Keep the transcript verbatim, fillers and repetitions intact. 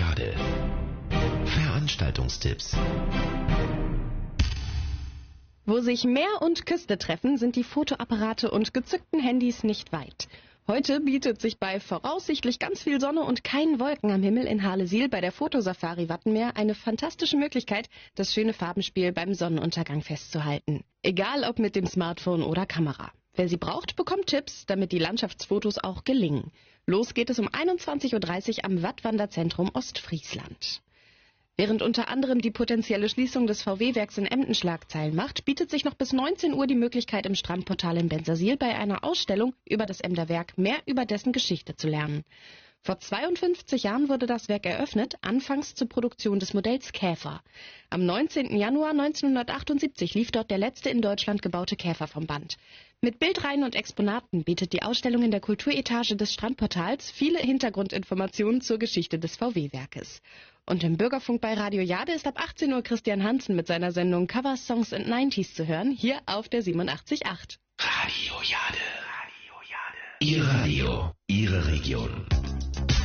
Jade. Veranstaltungstipps. Wo sich Meer und Küste treffen, sind die Fotoapparate und gezückten Handys nicht weit. Heute bietet sich bei voraussichtlich ganz viel Sonne und keinen Wolken am Himmel in Harlesiel bei der Fotosafari Wattenmeer eine fantastische Möglichkeit, das schöne Farbenspiel beim Sonnenuntergang festzuhalten. Egal ob mit dem Smartphone oder Kamera. Wer sie braucht, bekommt Tipps, damit die Landschaftsfotos auch gelingen. Los geht es um einundzwanzig Uhr dreißig am Wattwanderzentrum Ostfriesland. Während unter anderem die potenzielle Schließung des V W-Werks in Emden Schlagzeilen macht, bietet sich noch bis neunzehn Uhr die Möglichkeit, im Strandportal in Bensersiel bei einer Ausstellung über das Emder Werk mehr über dessen Geschichte zu lernen. Vor zweiundfünfzig Jahren wurde das Werk eröffnet, anfangs zur Produktion des Modells Käfer. Am neunzehnten Januar neunzehnhundertachtundsiebzig lief dort der letzte in Deutschland gebaute Käfer vom Band. Mit Bildreihen und Exponaten bietet die Ausstellung in der Kulturetage des Strandportals viele Hintergrundinformationen zur Geschichte des V W-Werkes. Und im Bürgerfunk bei Radio Jade ist ab achtzehn Uhr Christian Hansen mit seiner Sendung Cover Songs and neunziger zu hören, hier auf der siebenundachtzig Komma acht. Radio Jade. Radio Jade. Ihr Radio, Ihre Region.